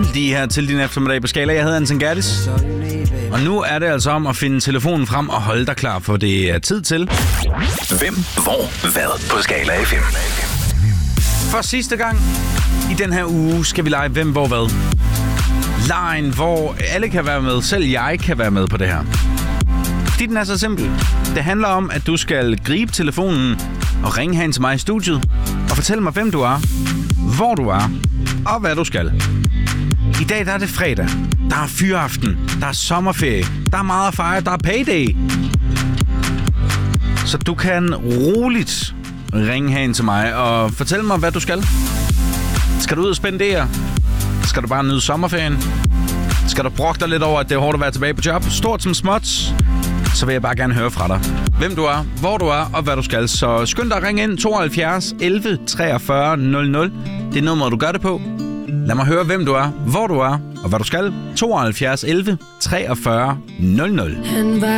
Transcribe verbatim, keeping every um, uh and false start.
lige her til din eftermiddag på Skala. Jeg hedder Anton Gertis. Og nu er det altså om at finde telefonen frem og holde dig klar, for det er tid til... Hvem, hvor, hvad på Skala F M. For sidste gang i den her uge skal vi lege Hvem, hvor, hvad. Lejen, hvor alle kan være med. Selv jeg kan være med på det her. Fordi den er så simpel. Det handler om, at du skal gribe telefonen og ringe hen til mig i studiet og fortælle mig, hvem du er, hvor du er og hvad du skal. I dag der er det fredag. Der er fyraften. Der er sommerferie. Der er meget at fejre. Der er payday. Så du kan roligt ringe hen til mig og fortælle mig, hvad du skal. Skal du ud og spendere? Skal du bare nyde sommerferien? Skal du brokke dig lidt over, at det er hårdt at være tilbage på job? Stort som småt? Så vil jeg bare gerne høre fra dig. Hvem du er, hvor du er og hvad du skal. Så skynd dig at ringe ind tooghalvfjerds elleve treogfyrre nul nul. Det er nummeret, du gør det på. Lad mig høre, hvem du er, hvor du er og hvad du skal. tooghalvfjerds elleve treogfyrre nul nul.